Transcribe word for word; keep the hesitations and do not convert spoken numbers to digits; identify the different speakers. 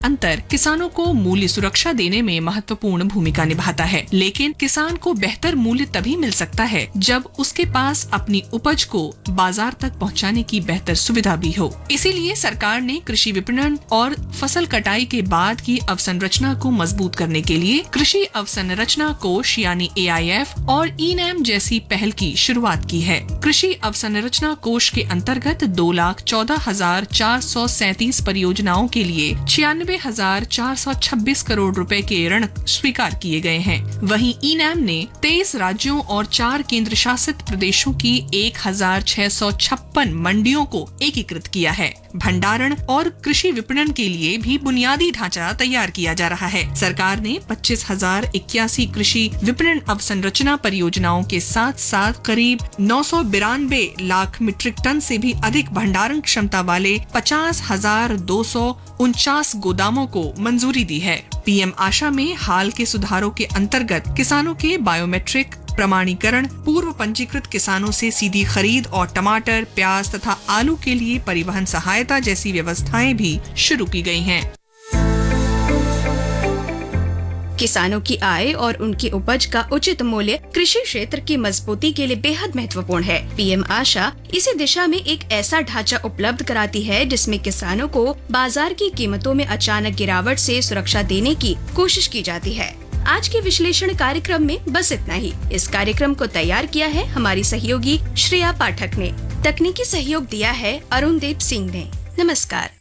Speaker 1: अंतर किसानों को मूल्य सुरक्षा देने में महत्वपूर्ण भूमिका निभाता है, लेकिन किसान को बेहतर मूल्य तभी मिल सकता है जब उसके पास अपनी उपज को बाजार तक पहुंचाने की बेहतर सुविधा भी हो। इसीलिए सरकार ने कृषि विपणन और फसल कटाई के बाद की अवसंरचना को मजबूत करने के लिए कृषि अवसंरचना कोष यानी ए आई एफ और ई नैम जैसी पहल की शुरुआत की है। कृषि अवसंरचना कोष के अंतर्गत दो लाख चौदह हजार चार सौ सैंतीस परियोजनाओं के लिए छियानवे हजार चार सौ छब्बीस करोड़ रुपए के ऋण स्वीकार किए गए हैं। वहीं ई नैम ने तेईस राज्यों और चार केंद्र शासित प्रदेशों की एक हजार छह सौ छप्पन मंडियों को एकीकृत किया है। भंडारण और कृषि विपणन के लिए भी बुनियादी ढांचा तैयार किया जा रहा है। सरकार ने पच्चीस हजार इक्यासी कृषि विपणन अवसंरचना परियोजनाओं के साथ साथ करीब नौ सौ बिरानवे लाख मीट्रिक टन से भी अधिक भंडारण क्षमता वाले पचास हजार दो सौ उनचास गोदामों को मंजूरी दी है। पी एम आशा में हाल के सुधारों के अंतर्गत किसानों के बायोमेट्रिक प्रमाणीकरण, पूर्व पंजीकृत किसानों से सीधी खरीद और टमाटर, प्याज तथा आलू के लिए परिवहन सहायता जैसी व्यवस्थाएं भी शुरू की गई हैं।
Speaker 2: किसानों की आय और उनकी उपज का उचित मूल्य कृषि क्षेत्र की मजबूती के लिए बेहद महत्वपूर्ण है। पी एम आशा इसी दिशा में एक ऐसा ढांचा उपलब्ध कराती है जिसमें किसानों को बाजार की कीमतों में अचानक गिरावट से सुरक्षा देने की कोशिश की जाती है। आज के विश्लेषण कार्यक्रम में बस इतना ही। इस कार्यक्रम को तैयार किया है हमारी सहयोगी श्रेया पाठक ने। तकनीकी सहयोग दिया है अरुण देव सिंह ने। नमस्कार।